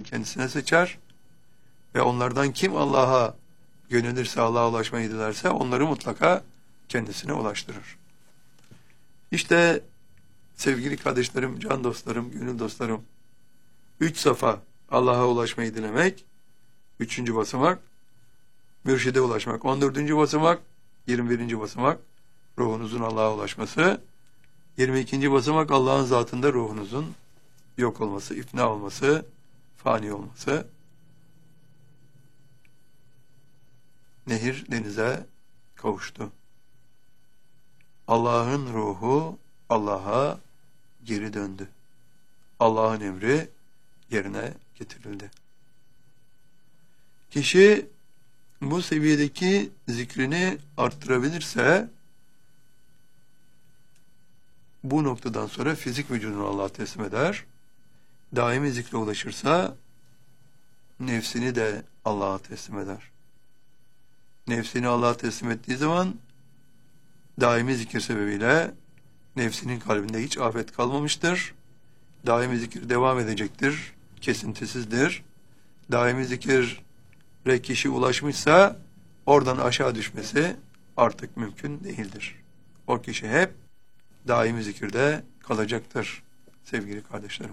kendisine seçer ve onlardan kim Allah'a yönelirse, Allah'a ulaşmayı dilerse onları mutlaka kendisine ulaştırır. İşte sevgili kardeşlerim, can dostlarım, gönül dostlarım, 3 safa Allah'a ulaşmayı dilemek, 3. basamak, mürşide ulaşmak, 14. basamak, 21. basamak, ruhunuzun Allah'a ulaşması, 22. basamak Allah'ın zatında ruhunuzun yok olması, ifna olması, fani olması. Nehir denize kavuştu. Allah'ın ruhu Allah'a geri döndü. Allah'ın emri yerine getirildi. Kişi bu seviyedeki zikrini arttırabilirse bu noktadan sonra fizik vücudunu Allah'a teslim eder. Daimi zikre ulaşırsa nefsini de Allah'a teslim eder. Nefsini Allah'a teslim ettiği zaman daimi zikir sebebiyle nefsinin kalbinde hiç afet kalmamıştır. Daimi zikir devam edecektir. Kesintisizdir. Daimi zikire kişi ulaşmışsa oradan aşağı düşmesi artık mümkün değildir. O kişi hep daimi zikirde kalacaktır sevgili kardeşlerim.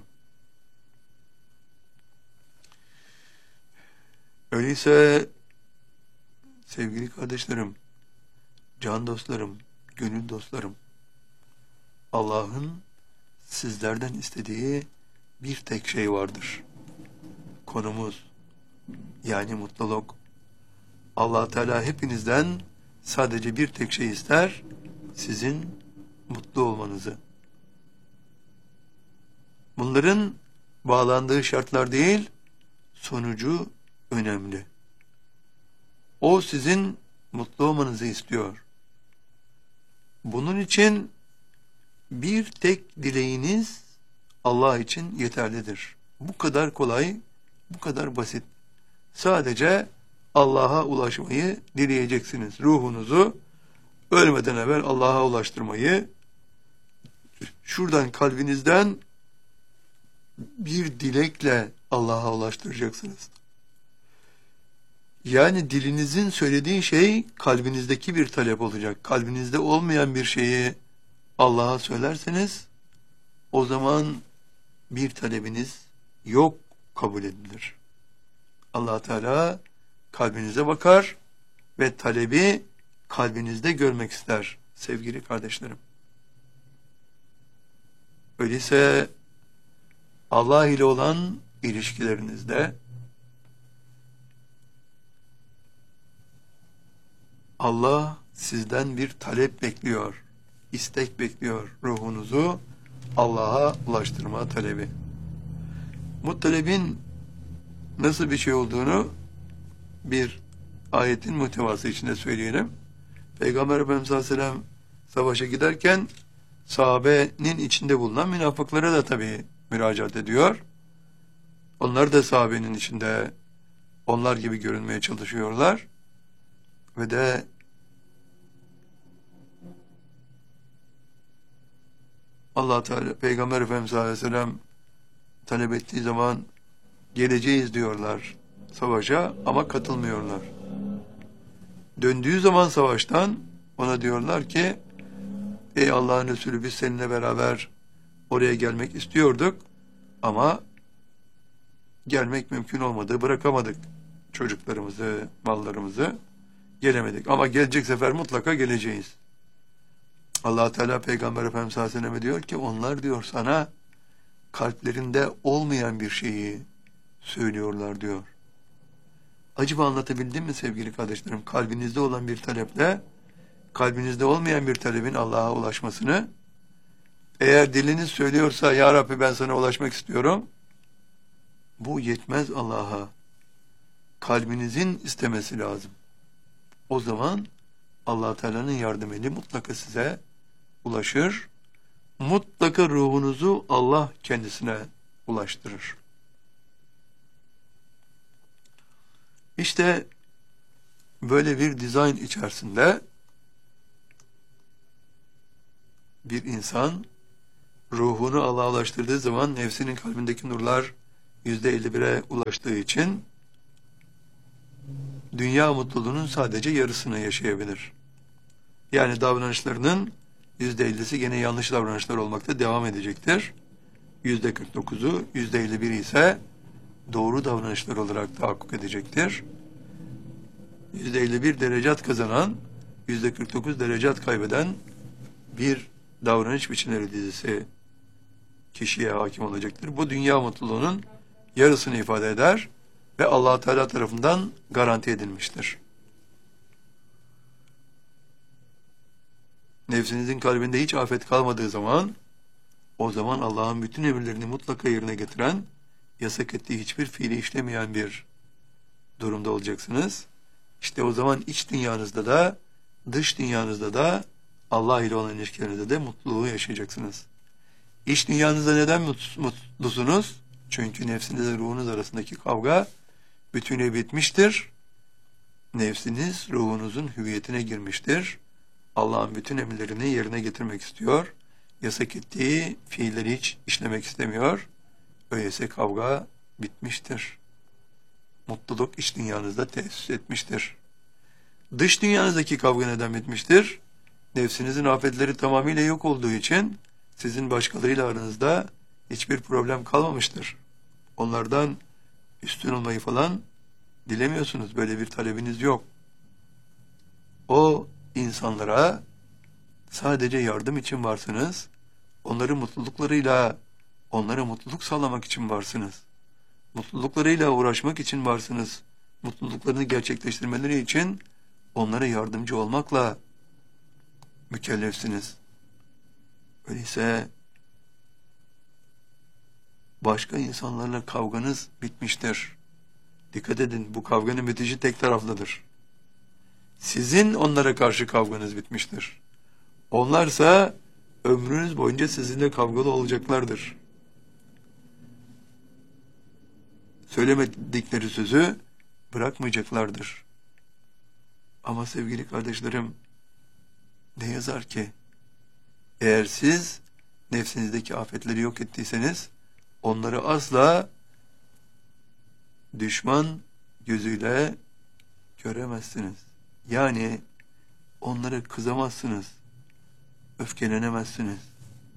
Öyleyse sevgili kardeşlerim, can dostlarım, gönül dostlarım, Allah'ın sizlerden istediği bir tek şey vardır. Konumuz, yani mutluluk. Allah Teala hepinizden sadece bir tek şey ister, sizin mutlu olmanızı. Bunların bağlandığı şartlar değil, sonucu önemli. O sizin mutlu olmanızı istiyor. Bunun için bir tek dileğiniz Allah için yeterlidir. Bu kadar kolay, bu kadar basit. Sadece Allah'a ulaşmayı dileyeceksiniz. Ruhunuzu ölmeden evvel Allah'a ulaştırmayı, şuradan kalbinizden bir dilekle Allah'a ulaştıracaksınız. Yani dilinizin söylediği şey kalbinizdeki bir talep olacak. Kalbinizde olmayan bir şeyi Allah'a söylerseniz o zaman bir talebiniz yok kabul edilir. Allah Teala kalbinize bakar ve talebi kalbinizde görmek ister sevgili kardeşlerim. Öyleyse Allah ile olan ilişkilerinizde Allah sizden bir talep bekliyor, istek bekliyor, ruhunuzu Allah'a ulaştırma talebi. Bu talebin nasıl bir şey olduğunu bir ayetin muhtevası içinde söyleyelim. Peygamber Efendimiz Aleyhisselam savaşa giderken sahabenin içinde bulunan münafıklara da tabii müracaat ediyor. Onlar da sahabenin içinde onlar gibi görünmeye çalışıyorlar. Ve de Allah Teala Peygamber Efendimiz Aleyhisselam talep ettiği zaman geleceğiz diyorlar savaşa ama katılmıyorlar. Döndüğü zaman savaştan ona diyorlar ki ey Allah'ın Resulü biz seninle beraber oraya gelmek istiyorduk ama gelmek mümkün olmadı, bırakamadık çocuklarımızı, mallarımızı, gelemedik ama gelecek sefer mutlaka geleceğiz. Allah Teala Peygamber Efendimiz Aleyhisselam'a diyor ki onlar diyor sana kalplerinde olmayan bir şeyi söylüyorlar diyor. Acaba anlatabildim mi sevgili kardeşlerim? Kalbinizde olan bir taleple kalbinizde olmayan bir talebin Allah'a ulaşmasını, eğer diliniz söylüyorsa ya Rabbi ben sana ulaşmak istiyorum, bu yetmez Allah'a. Kalbinizin istemesi lazım. O zaman Allah Teala'nın yardım eli mutlaka size ulaşır. Mutlaka ruhunuzu Allah kendisine ulaştırır. İşte böyle bir dizayn içerisinde bir insan ruhunu Allah'a ulaştırdığı zaman nefsinin kalbindeki nurlar %51'e ulaştığı için dünya mutluluğunun sadece yarısını yaşayabilir. Yani davranışlarının %50'si gene yanlış davranışlar olmakta devam edecektir. %49'u, %51'i ise doğru davranışlar olarak tahakkuk edecektir. %51 derecat kazanan, %49 derecat kaybeden bir davranış biçimleri dizisi kişiye hakim olacaktır. Bu dünya mutluluğunun yarısını ifade eder ve Allah Teala tarafından garanti edilmiştir. Nefsinizin kalbinde hiç afet kalmadığı zaman, o zaman Allah'ın bütün emirlerini mutlaka yerine getiren, yasak ettiği hiçbir fiili işlemeyen bir durumda olacaksınız. İşte o zaman iç dünyanızda da, dış dünyanızda da, Allah ile olan ilişkilerinizde de mutluluğu yaşayacaksınız. İç dünyanızda neden mutlusunuz? Çünkü nefsinizle ruhunuz arasındaki kavga bütünüyle bitmiştir. Nefsiniz ruhunuzun hüviyetine girmiştir. Allah'ın bütün emirlerini yerine getirmek istiyor. Yasak ettiği fiilleri hiç işlemek istemiyor. Öyleyse kavga bitmiştir. Mutluluk iç dünyanızda tesis etmiştir. Dış dünyanızdaki kavga neden bitmiştir? Nefsinizin afetleri tamamıyla yok olduğu için sizin başkalarıyla aranızda hiçbir problem kalmamıştır. Onlardan üstün olmayı falan dilemiyorsunuz. Böyle bir talebiniz yok. O insanlara sadece yardım için varsınız. Onların mutluluklarıyla onlara mutluluk sağlamak için varsınız. Mutluluklarıyla uğraşmak için varsınız. Mutluluklarını gerçekleştirmeleri için onlara yardımcı olmakla mükellefsiniz. Öyleyse başka insanlarla kavganız bitmiştir. Dikkat edin, bu kavganın bitişi tek taraflıdır. Sizin onlara karşı kavganız bitmiştir. Onlarsa ömrünüz boyunca sizinle kavgalı olacaklardır. Söylemedikleri sözü bırakmayacaklardır. Ama sevgili kardeşlerim, ne yazar ki eğer siz nefsinizdeki afetleri yok ettiyseniz onları asla düşman gözüyle göremezsiniz. Yani onlara kızamazsınız, öfkelenemezsiniz.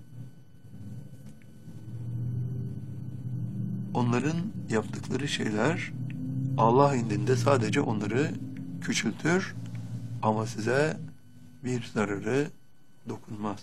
Onların yaptıkları şeyler Allah indinde sadece onları küçültür ama size bir zararı dokunmaz.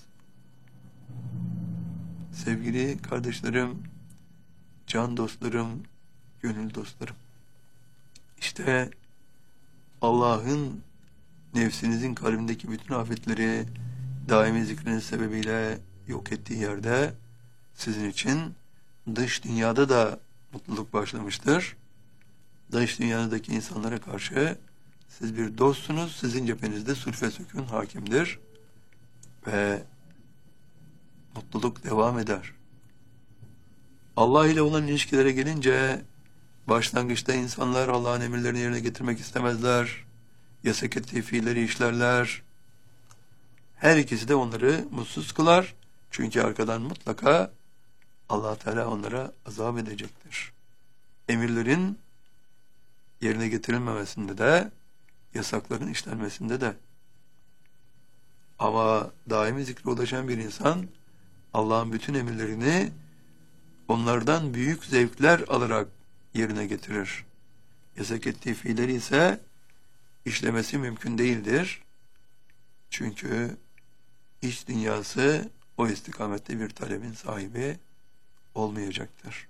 Sevgili kardeşlerim, can dostlarım, gönül dostlarım. İşte Allah'ın nefsinizin kalbindeki bütün afetleri daimi zikriniz sebebiyle yok ettiği yerde sizin için dış dünyada da mutluluk başlamıştır. Dış dünyadaki insanlara karşı siz bir dostsunuz, sizin cephenizde sulh ve sükun hakimdir ve mutluluk devam eder. Allah ile olan ilişkilere gelince başlangıçta insanlar Allah'ın emirlerini yerine getirmek istemezler. Yasak ettiği fiilleri işlerler. Her ikisi de onları mutsuz kılar. Çünkü arkadan mutlaka Allah Teala onlara azap edecektir. Emirlerin yerine getirilmemesinde de, yasakların işlenmesinde de. Ama daimi zikre ulaşan bir insan Allah'ın bütün emirlerini onlardan büyük zevkler alarak yerine getirir. Yasak ettiği fiilleri ise işlemesi mümkün değildir. Çünkü iç dünyası o istikamette bir talebin sahibi olmayacaktır.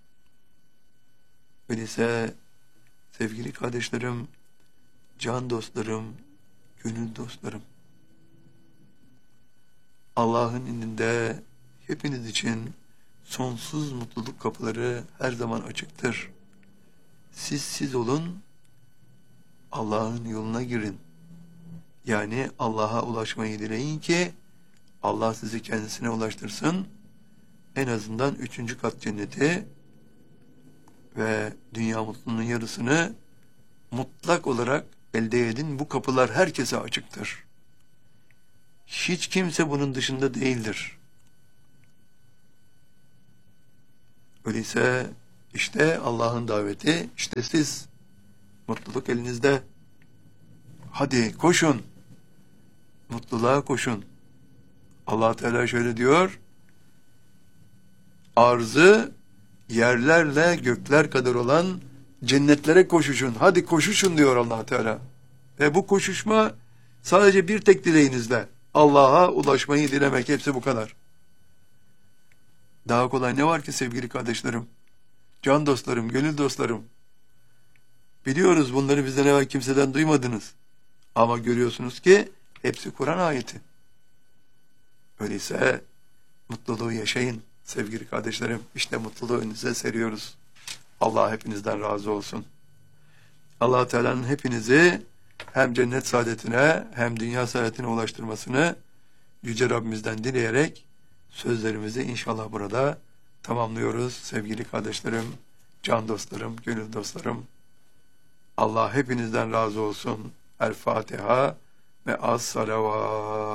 Öyleyse sevgili kardeşlerim, can dostlarım, gönül dostlarım, Allah'ın indinde hepiniz için sonsuz mutluluk kapıları her zaman açıktır. Siz olun, Allah'ın yoluna girin. Yani Allah'a ulaşmayı dileyin ki Allah sizi kendisine ulaştırsın. En azından 3. kat cenneti ve dünya mutluluğunun yarısını mutlak olarak elde edin. Bu kapılar herkese açıktır. Hiç kimse bunun dışında değildir. Öyleyse İşte Allah'ın daveti, işte siz. Mutluluk elinizde. Hadi koşun. Mutluluğa koşun. Allah Teala şöyle diyor. Arzı yerlerle gökler kadar olan cennetlere koşuşun. Hadi koşuşun diyor Allah Teala. Ve bu koşuşma sadece bir tek dileğinizle. Allah'a ulaşmayı dilemek, hepsi bu kadar. Daha kolay ne var ki sevgili kardeşlerim? Can dostlarım, gönül dostlarım. Biliyoruz bunları bizden evvel kimseden duymadınız. Ama görüyorsunuz ki hepsi Kur'an ayeti. Öyleyse mutluluğu yaşayın sevgili kardeşlerim. İşte mutluluğu önünüze seriyoruz. Allah hepinizden razı olsun. Allah Teala'nın hepinizi hem cennet saadetine hem dünya saadetine ulaştırmasını Yüce Rabbimizden dileyerek sözlerimizi inşallah burada tamamlıyoruz sevgili kardeşlerim, can dostlarım, gönül dostlarım. Allah hepinizden razı olsun. El Fatiha ve as salavat.